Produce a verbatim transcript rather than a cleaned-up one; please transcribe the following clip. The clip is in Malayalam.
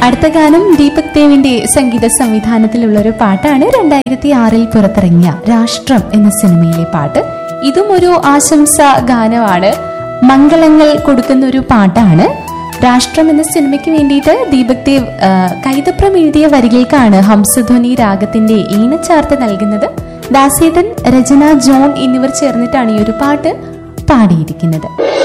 അടുത്ത ഗാനം ദീപക് ദേവിന്റെ സംഗീത സംവിധാനത്തിലുള്ള ഒരു പാട്ടാണ്. രണ്ടായിരത്തി ആറിൽ പുറത്തിറങ്ങിയ രാഷ്ട്രം എന്ന സിനിമയിലെ പാട്ട്. ഇതും ഒരു ആശംസ ഗാനമാണ്, മംഗളങ്ങൾ കൊടുക്കുന്ന ഒരു പാട്ടാണ്. രാഷ്ട്രം എന്ന സിനിമയ്ക്ക് വേണ്ടിയിട്ട് ദീപക് ദേവ് കൈതപ്രം എഴുതിയ വരികൾക്കാണ് ഹംസധ്വനി രാഗത്തിന്റെ ഈണച്ചാർത്ത് നൽകുന്നത്. ദാസേട്ടൻ, രചന, ജോൺ എന്നിവർ ചേർന്നിട്ടാണ് ഈ ഒരു പാട്ട് പാടിയിരിക്കുന്നത്.